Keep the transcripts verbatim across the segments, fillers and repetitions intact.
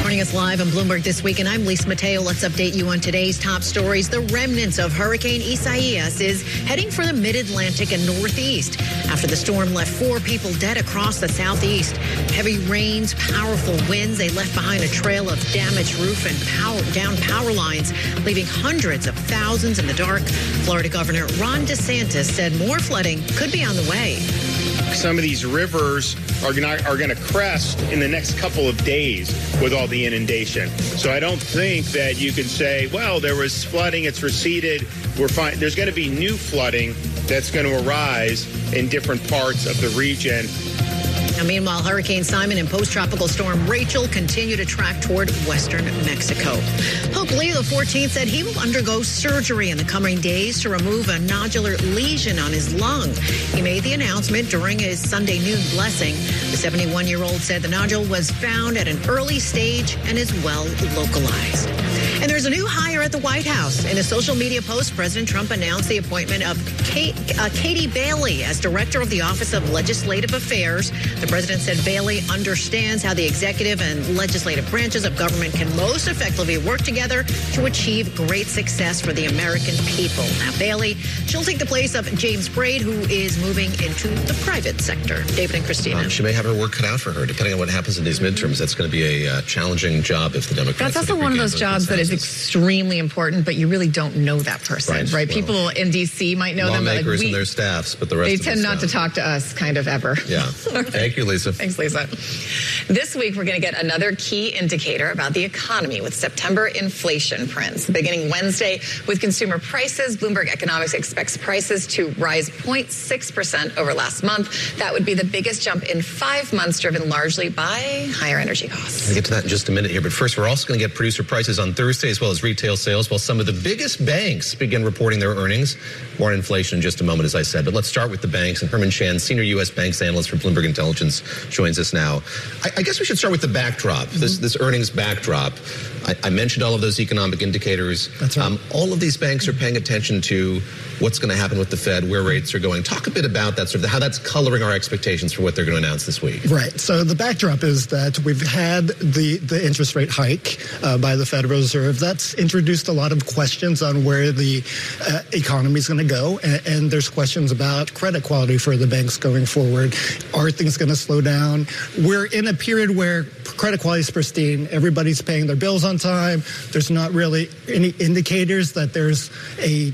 Joining us live on Bloomberg This Week, and I'm Lisa Mateo. Let's update you on today's top stories. The remnants of Hurricane Isaias is heading for the mid-Atlantic and northeast after the storm left four people dead across the southeast. Heavy rains, powerful winds, they left behind a trail of damaged roof and power, down power lines, leaving hundreds of thousands in the dark. Florida Governor Ron DeSantis said more flooding could be on the way. Some of these rivers are going are going to crest in the next couple of days with all the inundation. So I don't think that you can say, well, there was flooding, it's receded, we're fine. There's going to be new flooding that's going to arise in different parts of the region. Now, meanwhile, Hurricane Simon and post-tropical storm Rachel continue to track toward western Mexico. Pope Leo the fourteenth said he will undergo surgery in the coming days to remove a nodular lesion on his lung. He made the announcement during his Sunday noon blessing. The seventy-one-year-old said the nodule was found at an early stage and is well localized. And there's a new hire at the White House. In a social media post, President Trump announced the appointment of Kate, uh, Katie Bailey as Director of the Office of Legislative Affairs. The president said Bailey understands how the executive and legislative branches of government can most effectively work together to achieve great success for the American people. Now, Bailey, she'll take the place of James Braid, who is moving into the private sector. David and Christina. Um, she may have her work cut out for her, depending on what happens in these midterms. That's going to be a uh, challenging job if the Democrats... That's also one of those jobs that is extremely important, but you really don't know that person, right? right? Well, People in D C might know them, but like we, and their staffs, but the rest they of tend us not don't. to talk to us, kind of ever. Yeah. Thank you, Lisa. Thanks, Lisa. This week, we're going to get another key indicator about the economy with September inflation prints. Beginning Wednesday with consumer prices, Bloomberg Economics expects prices to rise zero point six percent over last month. That would be the biggest jump in five months, driven largely by higher energy costs. We'll get to that in just a minute here, but first, we're also going to get producer prices on Thursday, as well as retail sales, while some of the biggest banks begin reporting their earnings. More on inflation in just a moment, as I said. But let's start with the banks. And Herman Chan, senior U S banks analyst for Bloomberg Intelligence, joins us now. I, I guess we should start with the backdrop, mm-hmm. this, this earnings backdrop. I, I mentioned all of those economic indicators. That's right. Um, all of these banks are paying attention to what's going to happen with the Fed, where rates are going. Talk a bit about that, sort of how that's coloring our expectations for what they're going to announce this week. Right. So the backdrop is that we've had the, the interest rate hike uh, by the Federal Reserve. That's introduced a lot of questions on where the uh, economy is going to go. And, and there's questions about credit quality for the banks going forward. Are things going to slow down? We're in a period where credit quality is pristine. Everybody's paying their bills on time. There's not really any indicators that there's a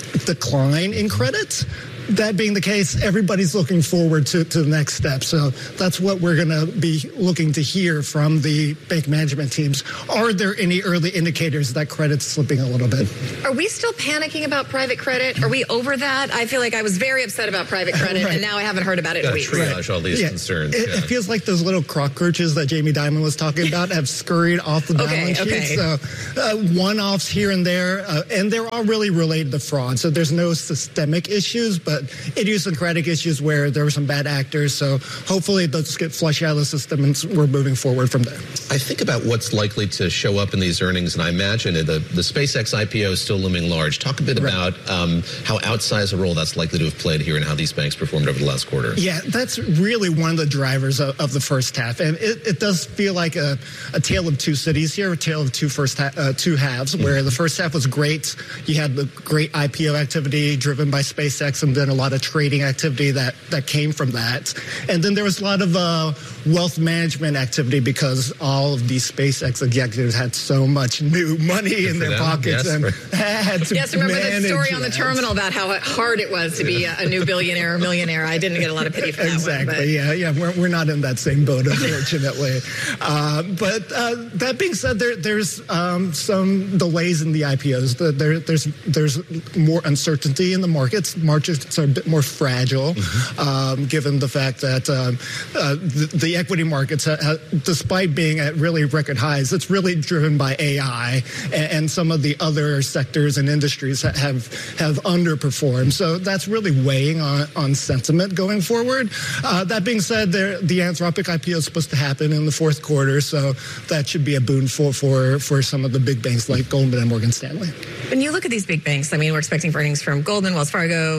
decline in credit. That being the case, everybody's looking forward to, to the next step. So that's what we're going to be looking to hear from the bank management teams. Are there any early indicators that credit's slipping a little bit? Are we still panicking about private credit? Are we over that? I feel like I was very upset about private credit, right. and now I haven't heard about it in weeks. Triage right. all these yeah. concerns. It, yeah. it feels like those little cockroaches that Jamie Dimon was talking about have scurried off the okay, balance okay. sheet. So uh, one-offs here and there, uh, and they're all really related to fraud. So there's no systemic issues, but idiosyncratic issues where there were some bad actors. So hopefully those get flushed out of the system and we're moving forward from there. I think about what's likely to show up in these earnings, and I imagine the, the SpaceX I P O is still looming large. Talk a bit right. about um, how outsized a role that's likely to have played here and how these banks performed over the last quarter. Yeah, that's really one of the drivers of, of the first half. And it, it does feel like a, a tale of two cities here, a tale of two first ha- uh, two halves, mm-hmm. where the first half was great. You had the great I P O activity driven by SpaceX and then a lot of trading activity that, that came from that. And then there was a lot of uh, wealth management activity because all of these SpaceX executives had so much new money in their pockets yes, and right. had to Yes, remember that story that. on the terminal about how hard it was to be a new billionaire or millionaire. I didn't get a lot of pity for that exactly, one. Exactly, yeah, yeah. We're, we're not in that same boat, unfortunately. uh, but uh, that being said, there, there's um, some delays in the I P Os. There, there's, there's more uncertainty in the markets. Markets are a bit more fragile, mm-hmm. um, given the fact that um, uh, the, the equity markets, ha- ha- despite being at really record highs, it's really driven by A I, and, and some of the other sectors and industries ha- have have underperformed. So that's really weighing on, on sentiment going forward. Uh, that being said, there, the Anthropic I P O is supposed to happen in the fourth quarter, so that should be a boon for, for, for some of the big banks like Goldman and Morgan Stanley. When you look at these big banks, I mean, we're expecting earnings from Goldman, Wells Fargo, J P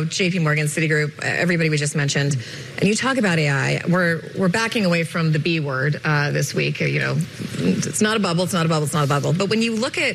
Morgan, Citigroup, everybody we just mentioned, and you talk about A I. We're we're backing away from the B word uh, this week. You know, it's not a bubble. It's not a bubble. It's not a bubble. But when you look at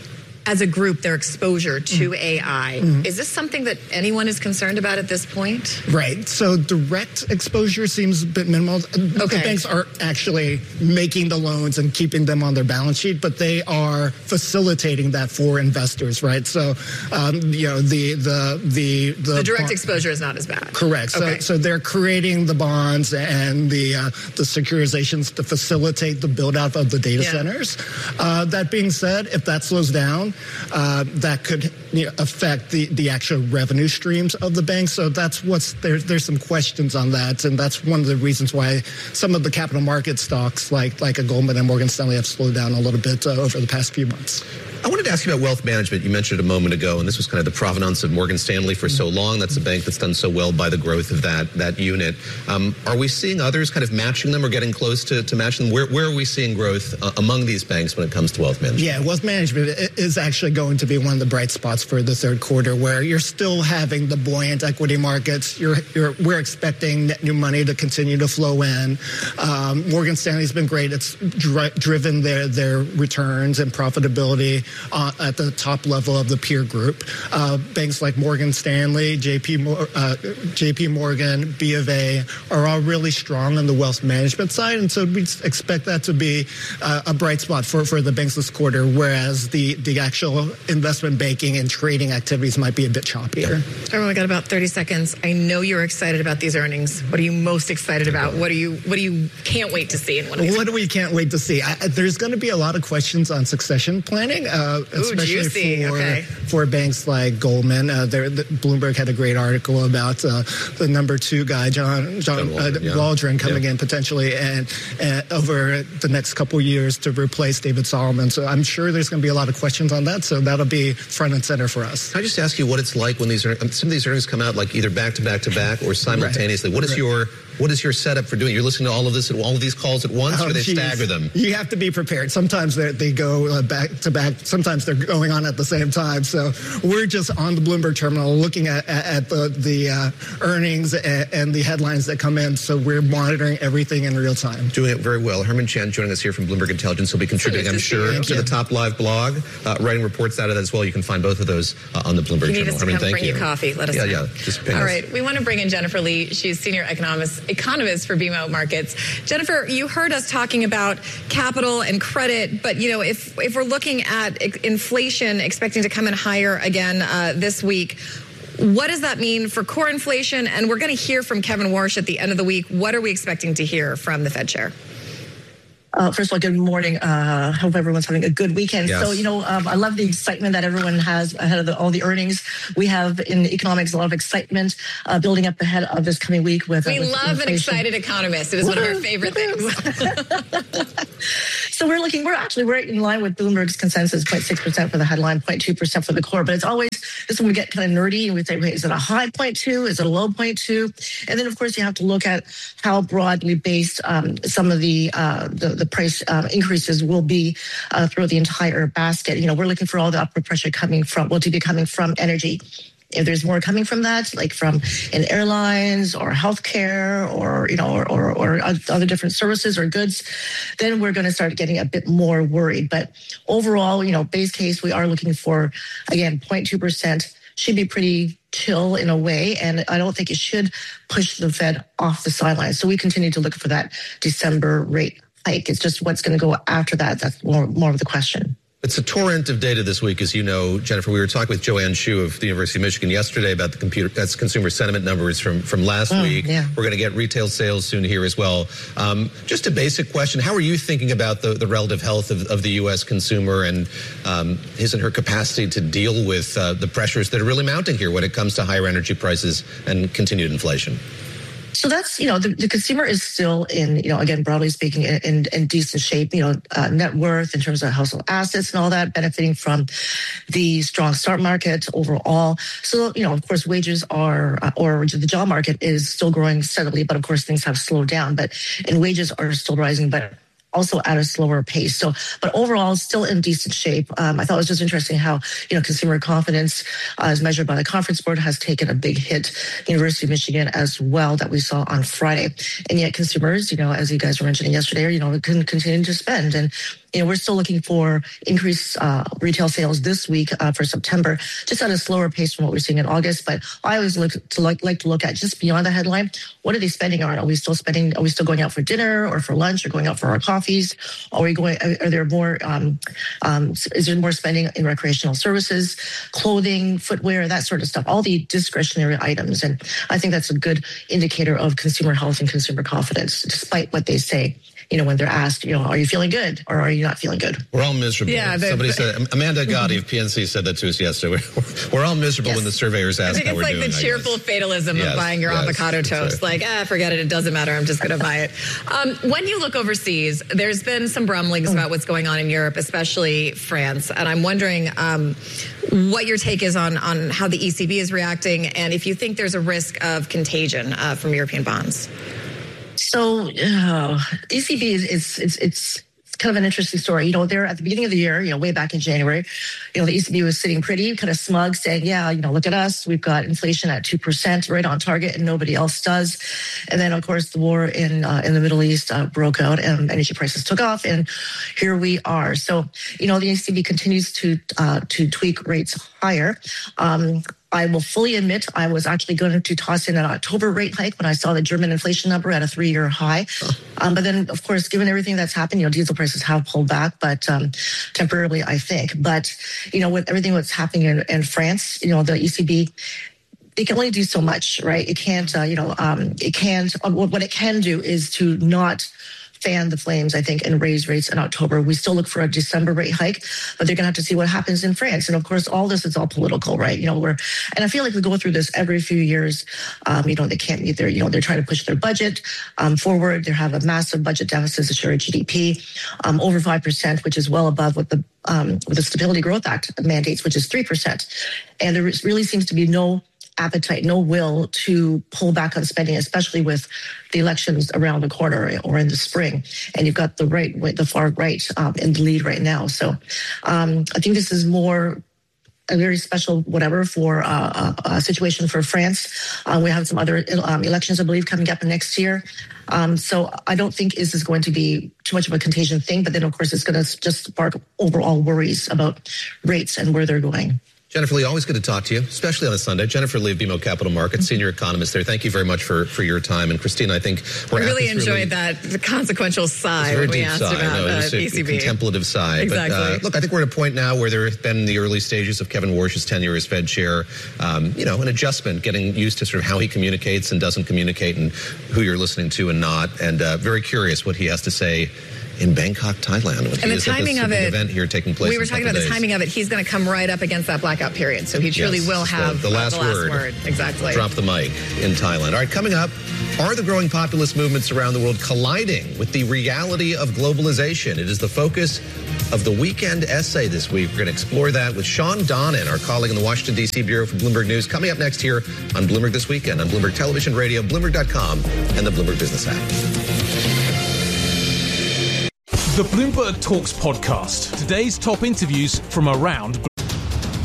as a group, their exposure to mm. A I. Mm. Is this something that anyone is concerned about at this point? Right. So direct exposure seems a bit minimal. Okay. The banks are actually making the loans and keeping them on their balance sheet, but they are facilitating that for investors, right? So, um, you know, the the the the, the direct exposure is not as bad. Correct. Okay. So, so they're creating the bonds and the uh, the securitizations to facilitate the build out of the data yeah. centers. Uh, that being said, if that slows down, Uh, that could you know, affect the, the actual revenue streams of the bank. So that's what's there's there's some questions on that, and that's one of the reasons why some of the capital market stocks like like a Goldman and Morgan Stanley have slowed down a little bit uh, over the past few months. I wanted to ask you about wealth management. You mentioned it a moment ago, and this was kind of the provenance of Morgan Stanley for so long. That's a bank that's done so well by the growth of that that unit. Um, are we seeing others kind of matching them or getting close to, to matching them? Where, where are we seeing growth uh, among these banks when it comes to wealth management? Yeah, wealth management is actually going to be one of the bright spots for the third quarter, where you're still having the buoyant equity markets. You're, you're, we're expecting net new money to continue to flow in. Um, Morgan Stanley's been great. It's dri- driven their, their returns and profitability Uh, at the top level of the peer group. Uh, banks like Morgan Stanley, J P, uh, J P Morgan, B of A are all really strong on the wealth management side, and so we expect that to be uh, a bright spot for, for the banks this quarter, whereas the, the actual investment banking and trading activities might be a bit choppier. Everyone, we got about thirty seconds. I know you're excited about these earnings. What are you most excited about? What do you what do you can't wait to see in one of these? What do we can't wait to see? I, there's going to be a lot of questions on succession planning. Uh, especially Ooh, juicy. for okay. for banks like Goldman. Uh, the, Bloomberg had a great article about uh, the number two guy, John John, John Waldron, uh, yeah. Waldron coming yeah. in potentially and, and over the next couple of years to replace David Solomon. So I'm sure there's going to be a lot of questions on that. So that'll be front and center for us. Can I just ask you what it's like when these some of these earnings come out like either back to back to back or simultaneously? Right. What is right. your What is your setup for doing? You're listening to all of this, all of these calls at once, oh, or they geez. stagger them? You have to be prepared. Sometimes they go uh, back to back. Sometimes they're going on at the same time. So we're just on the Bloomberg terminal looking at, at the, the uh, earnings and, and the headlines that come in. So we're monitoring everything in real time. Doing it very well. Herman Chan joining us here from Bloomberg Intelligence. He'll be contributing, I'm sure, to the Top Live blog, uh, writing reports out of that as well. You can find both of those uh, on the Bloomberg terminal. You need us to Herman, come bring you. you coffee. Let us yeah, know. Yeah, just ping All us. right. We want to bring in Jennifer Lee. She's senior economist, economist for B M O Markets. Jennifer, you heard us talking about capital and credit, but, you know, if if we're looking at inflation expecting to come in higher again uh, this week, what does that mean for core inflation? And we're going to hear from Kevin Warsh at the end of the week. What are we expecting to hear from the Fed chair? Uh, first of all, good morning. Uh, hope everyone's having a good weekend. Yes. So, you know, um, I love the excitement that everyone has ahead of the, all the earnings. We have in economics a lot of excitement uh, building up ahead of this coming week. With we uh, with love inflation. An excited economist. It is one of our favorite things. So we're looking. We're actually we're in line with Bloomberg's consensus, zero point six percent for the headline, zero point two percent for the core. But it's always this is when we get kind of nerdy and we say, wait, is it a high zero point two? Is it a low zero point two? And then of course you have to look at how broadly based um, some of the uh, the, the price uh, increases will be uh, throughout the entire basket. You know, we're looking for all the upward pressure coming from, well, to be coming from energy. If there's more coming from that, like from in airlines or healthcare or, you know, or, or, or other different services or goods, then we're going to start getting a bit more worried. But overall, you know, base case, we are looking for, again, zero point two percent should be pretty chill in a way. And I don't think it should push the Fed off the sidelines. So we continue to look for that December rate hike. It's just what's going to go after that. That's more, more of the question. It's a torrent of data this week, as you know, Jennifer. We were talking with Joanne Shu of the University of Michigan yesterday about the computer, that's consumer sentiment numbers from, from last mm, week. Yeah. We're going to get retail sales soon here as well. Um, just a basic question. How are you thinking about the, the relative health of, of the U S consumer and um, his and her capacity to deal with uh, the pressures that are really mounting here when it comes to higher energy prices and continued inflation? So that's, you know, the, the consumer is still in, you know, again, broadly speaking, in, in, in decent shape, you know, uh, net worth in terms of household assets and all that, benefiting from the strong stock market overall. So, you know, of course, wages are, uh, or the job market is still growing steadily, but of course, things have slowed down, but, and wages are still rising, but also at a slower pace. So, but overall, still in decent shape. Um, I thought it was just interesting how, you know, consumer confidence uh, as measured by the Conference Board has taken a big hit. University of Michigan as well that we saw on Friday. And yet consumers, you know, as you guys were mentioning yesterday, you know, can continue to spend. And you know, we're still looking for increased uh, retail sales this week uh, for September, just at a slower pace from what we're seeing in August. But I always look to like, like to look at just beyond the headline. What are they spending on? Are we still spending? Are we still going out for dinner or for lunch or going out for our coffees? Are we going? Are there more? Um, um, is there more spending in recreational services, clothing, footwear, that sort of stuff? All the discretionary items, and I think that's a good indicator of consumer health and consumer confidence, despite what they say. You know, when they're asked, you know, are you feeling good or are you not feeling good? We're all miserable. Yeah, Somebody said, Amanda Gotti of P N C said that to us yesterday. We're, we're all miserable Yes. when the surveyors ask I think how it's we're like doing. the cheerful fatalism Yes, of buying your yes, avocado that's toast. right. Like, ah, forget it. It doesn't matter. I'm just going to buy it. Um, when you look overseas, there's been some rumblings Mm. about what's going on in Europe, especially France. And I'm wondering um, what your take is on, on how the E C B is reacting and if you think there's a risk of contagion uh, from European bonds. So, uh, E C B is, is it's, it's kind of an interesting story. You know, they're at the beginning of the year, you know, way back in January, you know, the E C B was sitting pretty kind of smug saying, yeah, you know, look at us. We've got inflation at two percent right on target and nobody else does. And then, of course, the war in uh, in the Middle East uh, broke out and energy prices took off. And here we are. So, you know, the E C B continues to uh, to tweak rates higher. Um, I will fully admit I was actually going to toss in an October rate hike when I saw the German inflation number at a three-year high. Um, but then, of course, given everything that's happened, you know, diesel prices have pulled back, but um, temporarily, I think. But, you know, with everything that's happening in, in France, you know, the E C B, it can only do so much, right? It can't, uh, you know, um, it can't, uh, what it can do is to not fan the flames, I think, and raise rates in October. We still look for a December rate hike, but they're going to have to see what happens in France. And of course, all this is all political, right? You know, we're, and I feel like we go through this every few years. Um, you know, they can't meet their, you know, they're trying to push their budget um, forward. They have a massive budget deficit to share G D P, um, over five percent, which is well above what the, um, what the Stability Growth Act mandates, which is three percent. And there really seems to be no appetite, no will to pull back on spending, especially with the elections around the corner or in the spring. And you've got the right, the far right um, in the lead right now. So um, I think this is more a very special whatever for uh, a, a situation for France. Uh, we have some other um, elections, I believe, coming up next year. Um, so I don't think this is going to be too much of a contagion thing. But then, of course, it's going to just spark overall worries about rates and where they're going. Jennifer Lee, always good to talk to you, especially on a Sunday. Jennifer Lee of B M O Capital Markets, senior economist there. Thank you very much for, for your time. And Christina, I think we're I really at this enjoyed really, that the consequential sigh very when we deep asked sigh. about No, it uh, was a, E C B. a contemplative sigh. Exactly. But, uh, look, I think we're at a point now where there have been the early stages of Kevin Warsh's tenure as Fed chair. Um, you know, an adjustment, getting used to sort of how he communicates and doesn't communicate and who you're listening to and not. And uh, very curious what he has to say in Bangkok, Thailand. And the timing of it, event here taking place. We were talking about days. the timing of it. He's going to come right up against that blackout period. So he truly Yes, will have the, the, last, uh, the last word. word. Exactly. Drop the mic in Thailand. All right, coming up, are the growing populist movements around the world colliding with the reality of globalization? It is the focus of the weekend essay this week. We're going to explore that with Sean Donnan, our colleague in the Washington, D C bureau for Bloomberg News, coming up next here on Bloomberg This Weekend on Bloomberg Television, Radio, Bloomberg dot com, and the Bloomberg Business app. The Bloomberg Talks podcast. Today's top interviews from around